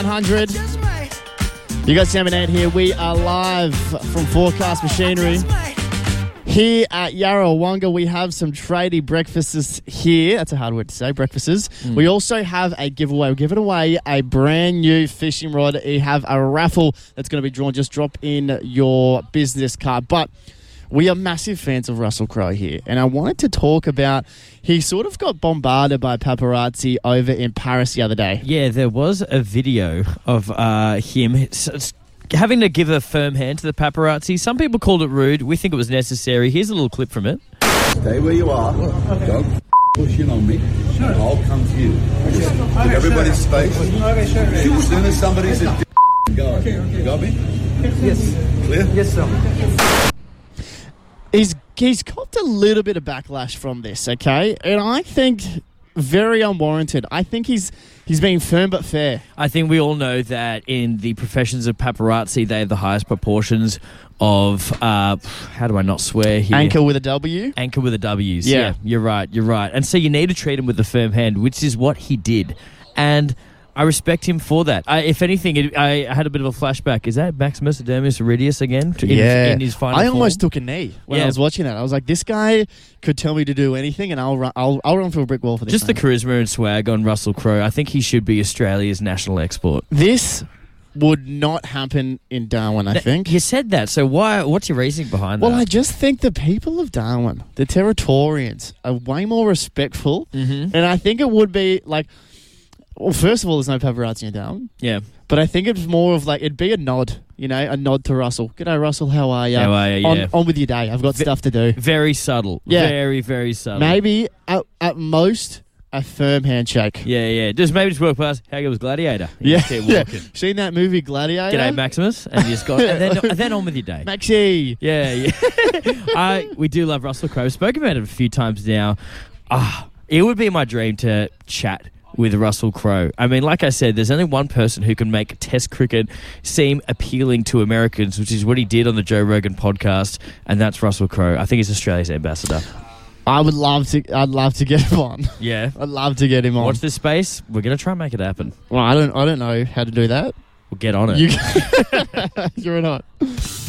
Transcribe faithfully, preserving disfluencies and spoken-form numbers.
one hundred. You got Sam and Ed here. We are live from Forecast Machinery. Here at Yarrawonga, we have some tradie breakfasts here. That's a hard word to say, breakfasts. Mm. We also have a giveaway. We're giving away a brand new fishing rod. We have a raffle that's going to be drawn. Just drop in your business card. But we are massive fans of Russell Crowe here. And I wanted to talk about, he sort of got bombarded by paparazzi over in Paris the other day. Yeah, there was a video of uh, him s- s- having to give a firm hand to the paparazzi. Some people called it rude. We think it was necessary. Here's a little clip from it. Stay where you are. Don't push in on me. I'll come to you. Just give everybody space. As soon as somebody's a d- go. You got me? Yes. Clear? Yes, sir. He's he's copped a little bit of backlash from this, okay? And I think very unwarranted. I think he's he's being firm but fair. I think we all know that in the professions of paparazzi, they have the highest proportions of, uh, how do I not swear here? Anchor with a W. Anchor with the W's. Yeah. yeah, you're right, you're right. And so you need to treat him with a firm hand, which is what he did. And I respect him for that. I, if anything, it, I had a bit of a flashback. Is that Maximus Ademus Aurelius again? To, Yeah. In, in his final I almost form? took a knee when Yeah. I was watching that. I was like, this guy could tell me to do anything and I'll run, I'll, I'll run through a brick wall for this. Just the man. charisma and swag on Russell Crowe. I think he should be Australia's national export. This would not happen in Darwin, I Th- think. You said that, so why? What's your reasoning behind Well, that? I just think the people of Darwin, the Territorians, are way more respectful. Mm-hmm. And I think it would be like, well, first of all, there's no paparazzi in Darwin. Yeah. But I think it's more of like, it'd be a nod, you know, a nod to Russell. G'day, Russell, how are you? How are you? On, Yeah. on with your day. I've got V- stuff to do. Very subtle. Yeah. Very, very subtle. Maybe, at, at most, a firm handshake. Yeah, yeah. Just maybe just walk past. How goes Gladiator? You Yeah. just keep yeah. walking. Seen that movie, Gladiator? G'day, Maximus. And you just got, and then, and then on with your day. Maxie. Yeah, yeah. I we do love Russell Crowe. We've spoken about it a few times now. Ah, it would be my dream to chat with Russell Crowe. I mean, like I said, there's only one person who can make Test cricket seem appealing to Americans, which is what he did on the Joe Rogan podcast, and that's Russell Crowe. I think he's Australia's ambassador. I would love to. I'd love to get him on. Yeah. I'd love to get him on. Watch this space. We're going to try and make it happen. Well, I don't. I don't know how to do that. We'll get on it. You, you're not.